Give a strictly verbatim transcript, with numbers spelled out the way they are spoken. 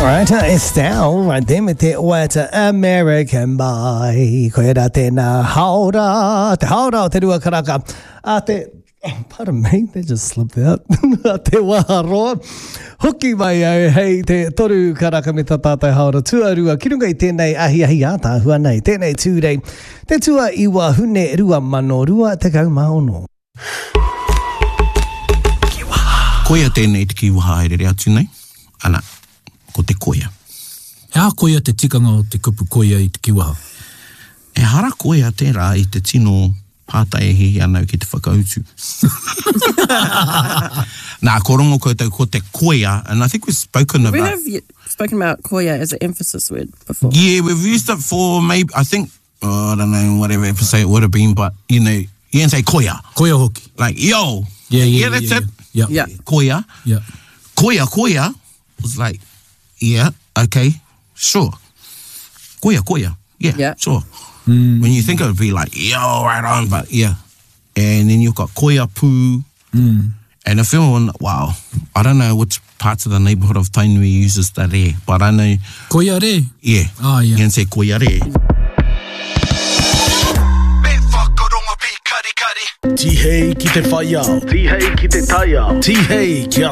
Alright, Estelle, right there with the What American Boy. Koe ra tēnā haora, te haora te rua karaka. A te, oh, pardon me, they just slipped out. A te waharoa. Hoki mai au, hei, te toru karaka me ta tātai haora. Tuarua, ki runga I tēnei ahi ahi ātā hua nei. Tēnei tūrei, te tua iwa hune rua mano, rua te kau maono. Koia tēnei te kiwaha e rere atu nei. Ana, ko te koia. E a koia te tikanga o te kupu koia I te kiwaha? E hara koia tērā I te tino pātai he anau ki te whakautu. Nā, ko rongo koutou ko te koia, and I think we've spoken about... We have spoken about koia as an emphasis word before. Yeah, we've used it for maybe, I think, oh, I don't know, whatever episode it would have been, but, you know, you can say koia. Koia hoki. Like, yo. Yeah, yeah, yeah. that's yeah, it. Yeah. Yeah. Koia. Yeah. Koia, koia was like, yeah, okay, sure. Koia, koia, yeah, Yeah. sure. Mm. When you think it would be like, yo, right on, but yeah. And then you've got koia pū. Mm. And if anyone, wow, I don't know which parts of the neighbourhood of Tainui uses that re, but I know... Koia re? Yeah. Ah, yeah. You can say koia re. Tihei ki te whaiau, tihei ki te taiau, tihei ki a